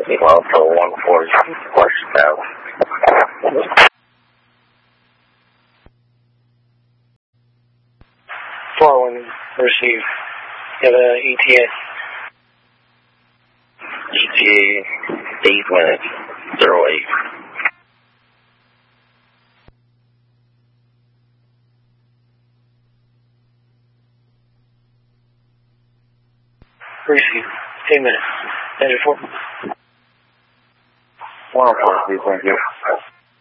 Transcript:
Well, for 140 horsepower. 4-1, receive. You have an ETA. ETA, 8 minutes, 08. Receive. 8 minutes. Engine 4. 104, please, thank you.